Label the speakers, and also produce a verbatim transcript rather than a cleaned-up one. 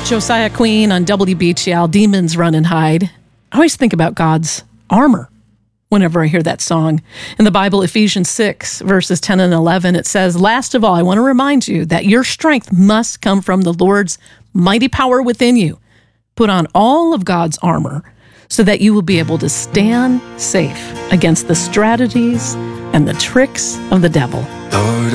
Speaker 1: Josiah Queen on W B T L, Demons Run and Hide. I always think about God's armor whenever I hear that song. In the Bible, Ephesians six, verses ten and eleven, it says, "Last of all, I want to remind you that your strength must come from the Lord's mighty power within you. Put on all of God's armor so that you will be able to stand safe against the strategies and the tricks of the devil."
Speaker 2: Lord,